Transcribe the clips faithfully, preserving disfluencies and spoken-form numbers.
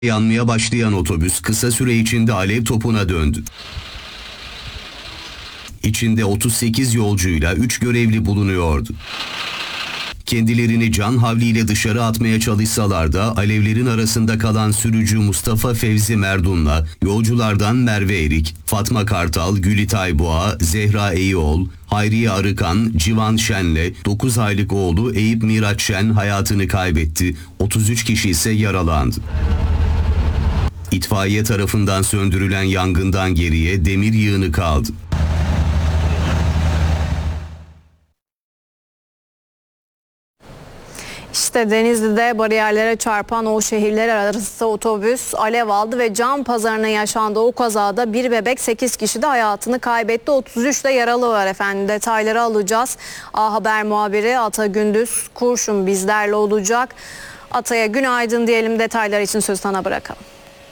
Yanmaya başlayan otobüs kısa süre içinde alev topuna döndü. İçinde otuz sekiz yolcuyla üç görevli bulunuyordu. Kendilerini can havliyle dışarı atmaya çalışsalar da alevlerin arasında kalan sürücü Mustafa Fevzi Merdun'la yolculardan Merve Erik, Fatma Kartal, Gülitay Boğa, Zehra Eyioğlu, Hayriye Arıkan, Civan Şen'le dokuz aylık oğlu Eyüp Miraç Şen hayatını kaybetti. otuz üç kişi ise yaralandı. İtfaiye tarafından söndürülen yangından geriye demir yığını kaldı. İşte Denizli'de bariyerlere çarpan o şehirler arası otobüs alev aldı ve can pazarına yaşandığı o kazada bir bebek sekiz kişi de hayatını kaybetti. otuz üç de yaralı var efendim. Detayları alacağız. A Haber muhabiri Ata Gündüz Kurşun bizlerle olacak. Ata'ya günaydın diyelim, detaylar için sözü sana bırakalım.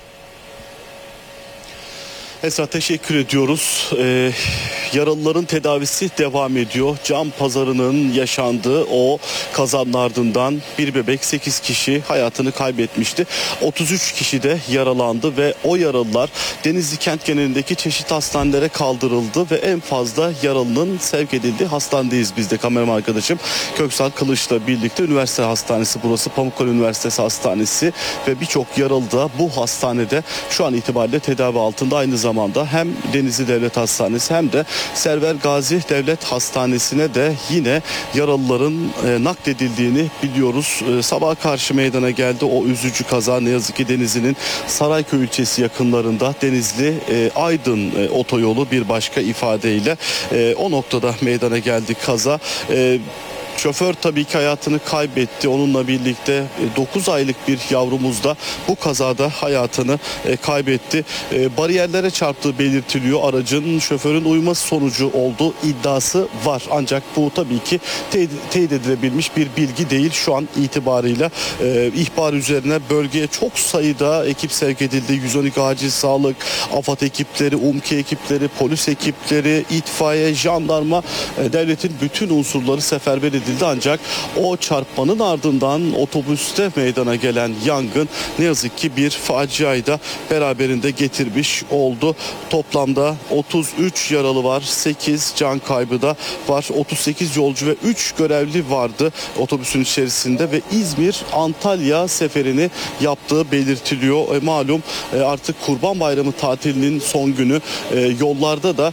Esra, teşekkür ediyoruz. Ee, yaralıların tedavisi devam ediyor. Can pazarının yaşandığı o kazanın ardından bir bebek sekiz kişi hayatını kaybetmişti. otuz üç kişi de yaralandı ve o yaralılar Denizli kent genelindeki çeşitli hastanelere kaldırıldı ve en fazla yaralının sevk edildiği hastanedeyiz biz de. Kameraman arkadaşım Köksal Kılıç'la birlikte üniversite hastanesi burası, Pamukkale Üniversitesi Hastanesi ve birçok yaralı da bu hastanede şu an itibariyle tedavi altında. Aynı zamanda zamanda hem Denizli Devlet Hastanesi hem de Server Gazi Devlet Hastanesi'ne de yine yaralıların e, nakledildiğini biliyoruz. E, sabaha karşı meydana geldi o üzücü kaza. Ne yazık ki Denizli'nin Sarayköy ilçesi yakınlarında Denizli e, Aydın e, otoyolu bir başka ifadeyle e, o noktada meydana geldi kaza. E, Şoför tabii ki hayatını kaybetti. Onunla birlikte dokuz aylık bir yavrumuz da bu kazada hayatını kaybetti. Bariyerlere çarptığı belirtiliyor. Aracın şoförün uyması sonucu olduğu iddiası var. Ancak bu tabii ki teyit edilebilmiş bir bilgi değil. Şu an itibarıyla ihbar üzerine bölgeye çok sayıda ekip sevk edildi. yüz on iki acil sağlık, AFAD ekipleri, UMKE ekipleri, polis ekipleri, itfaiye, jandarma, devletin bütün unsurları seferber edildi. Ancak o çarpmanın ardından otobüste meydana gelen yangın ne yazık ki bir faciayı da beraberinde getirmiş oldu. Toplamda otuz üç yaralı var, sekiz can kaybı da var. otuz sekiz yolcu ve üç görevli vardı otobüsün içerisinde ve İzmir Antalya seferini yaptığı belirtiliyor. E, malum e, artık Kurban Bayramı tatilinin son günü, e, yollarda da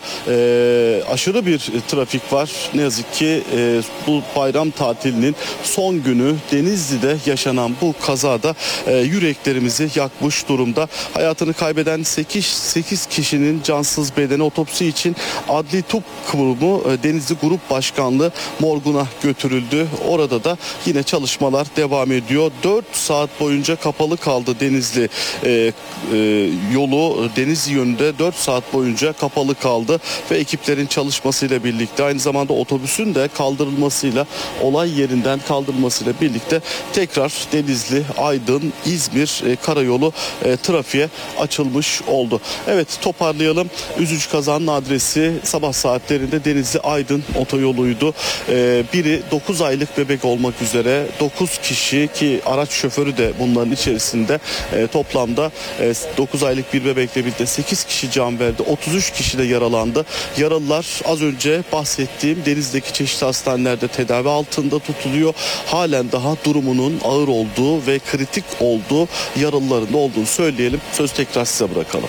e, aşırı bir trafik var. Ne yazık ki e, bu bayram tatilinin son günü Denizli'de yaşanan bu kazada e, yüreklerimizi yakmış durumda. Hayatını kaybeden sekiz, sekiz kişinin cansız bedeni otopsi için Adli Tıp Kurumu e, Denizli Grup Başkanlığı morguna götürüldü. Orada da yine çalışmalar devam ediyor. dört saat boyunca kapalı kaldı Denizli e, e, yolu. Denizli yönünde dört saat boyunca kapalı kaldı ve ekiplerin çalışmasıyla birlikte aynı zamanda otobüsün de kaldırılmasıyla, olay yerinden kaldırılmasıyla birlikte tekrar Denizli, Aydın, İzmir e, karayolu e, trafiğe açılmış oldu. Evet, toparlayalım. Üzücü kazanın adresi sabah saatlerinde Denizli Aydın otoyoluydu. E, biri dokuz aylık bebek olmak üzere dokuz kişi, ki araç şoförü de bunların içerisinde, e, toplamda e, dokuz aylık bir bebekle birlikte sekiz kişi can verdi. otuz üç kişi de yaralandı. Yaralılar az önce bahsettiğim Denizli'deki çeşitli hastanelerde tedavi altında tutuluyor. Halen daha durumunun ağır olduğu ve kritik olduğu, yaralıların da olduğunu söyleyelim. Söz tekrar size bırakalım.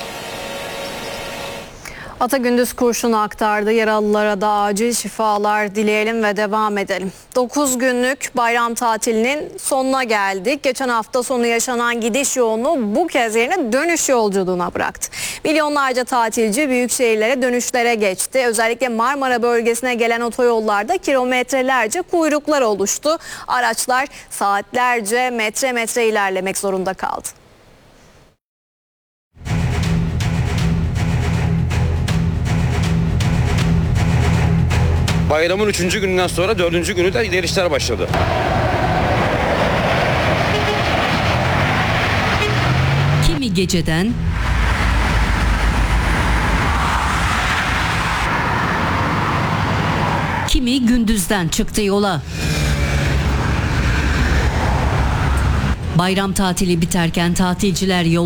Ata Gündüz Kurşun'u aktardı. Yaralılara da acil şifalar dileyelim ve devam edelim. dokuz günlük bayram tatilinin sonuna geldik. Geçen hafta sonu yaşanan gidiş yoğunluğu bu kez yerine dönüş yolculuğuna bıraktı. Milyonlarca tatilci büyük şehirlere dönüşlere geçti. Özellikle Marmara bölgesine gelen otoyollarda kilometrelerce kuyruklar oluştu. Araçlar saatlerce metre metre ilerlemek zorunda kaldı. Bayramın üçüncü gününden sonra dördüncü günü de ilerişler başladı. Kimi geceden, kimi gündüzden çıktı yola. Bayram tatili biterken tatilciler yol